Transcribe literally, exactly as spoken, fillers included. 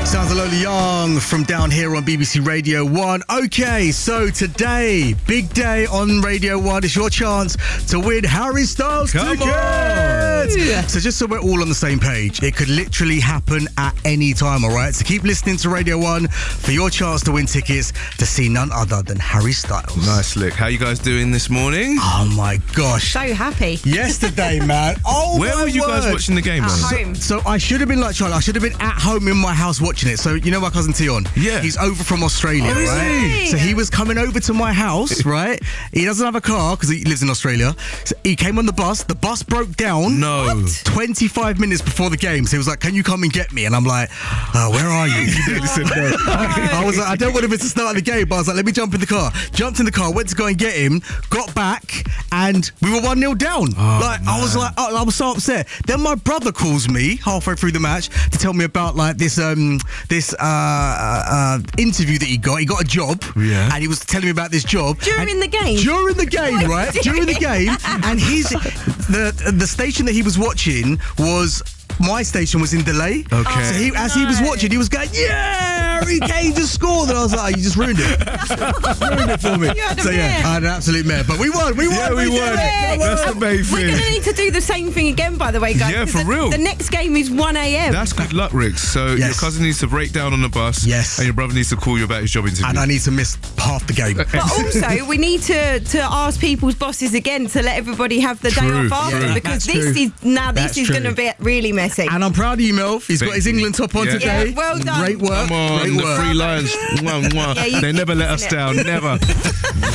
Sounds a Lola Young from down here on B B C Radio one. Okay, so today, big day on Radio one. It's your chance to win Harry Styles Come tickets. on. So just so we're all on the same page, it could literally happen at any time, all right? So keep listening to Radio one for your chance to win tickets to see none other than Harry Styles. Nice lick. How you guys doing this morning? Oh my gosh. So happy. Yesterday, man. Oh, Where my were you word. guys watching the game? At then? home. So I should have been like Charlie. I should have been at home in my house watching it. So you know my cousin Tion? Yeah. He's over from Australia, Oh, is right? he? So he was coming over to my house, right? He doesn't have a car because he lives in Australia. So he came on the bus. The bus broke down. No. What? twenty-five minutes before the game. So he was like, "Can you come and get me?" And I'm like, oh, "Where are you?" He said no. I was like, "I don't want him to start the game," but I was like, "Let me jump in the car." Jumped in the car, went to go and get him. Got back, and we were one nil down. Oh, like I was like, oh, I was so upset. Then my brother calls me halfway through the match to tell me about like this um this uh, uh interview that he got. He got a job, Yeah. and he was telling me about this job During And the game? During the game, What? right? During the game, and his the the station that he was watching was. My station was in delay. Okay. So he, as he was no. watching, he was going, "Yeah, Harry Kane just scored," and I was like, "You just ruined it. ruined it for me." You had a so yeah, mare. I had an absolute mare, but we won. We won. Yeah, we did won. it. That's the main We're going to thing. need to do the same thing again, by the way, guys. Yeah, 'cause for the, real. The next game is one a.m. That's good luck, Rick. So your Yes. cousin needs to break down on the bus. Yes. And your brother needs to call you about his job interview. And I need to miss half the game. But also, we need to, to ask people's bosses again to let everybody have the day True, off after yeah, because that's this true. is now this That's is going to true. be really messy. And I'm proud of you, Melf. He's got his Thank you. England top on Yeah. today. Yeah, well done. Great work. Come on, Great the work. three lions. Mwah, mwah. Yeah, you They keep never let us missing it. down. Never.